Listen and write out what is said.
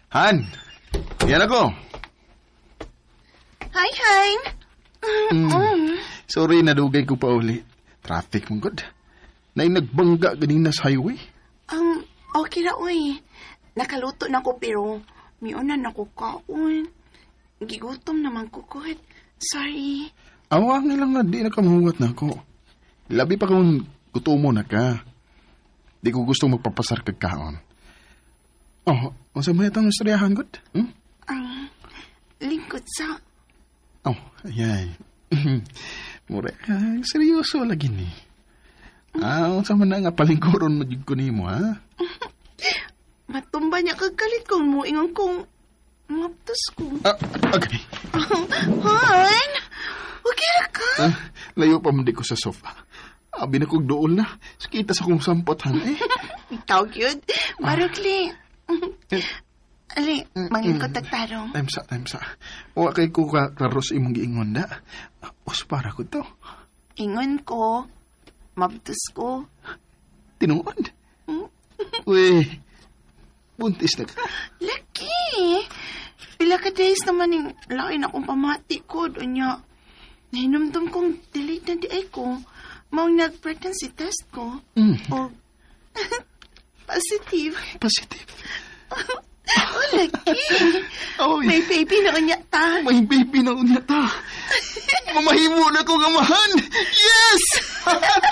Han! Yan ako. Hi, Hein. Sorry, nadugay ko pa uli. Traffic mong god. Nagbangga ganina sa highway. Okay ra, uy. Nakaluto na ko pero miunan ako kaon. Gigutom naman ko kahit. Sorry. Awang lang nga, di nakamuhat na ako. Labi pa kung gutumo na ka. Di ko gusto magpapasar kag kaon. Oh, unsa may itong istoryahan, god? Lingkod sa... Oh, ayay. Mura, seryoso lagi ni. Unsa man na nga palingkuron mo jud ko nimo, ha? Matumba niya kagkalit kong muingon kong maptos ko. Okay. Han! Okay ra ka? Layo pa mo di ko sa sofa. Abi na kong dool na. Sakita sa kong sampot, han, eh. Ikaw, cute. Marukli. Ali, mangin ko tagtarong. Time sa. Wa kay ko klaros imong giingon da. Us para ko to. Ingon ko, maptos ko. Tinuod? Uy, buntis na ka. Laki! Pila ka days naman yung lain akong pamati ko. Donya, nahinumdum kong delayed na di ay ko. Maong nag-pregnancy test ko. O, positive. Positive. Oh, laki! Oy, May baby na unya ta. may baby na unya ta. Mamahimo na ko gamahan. Yes!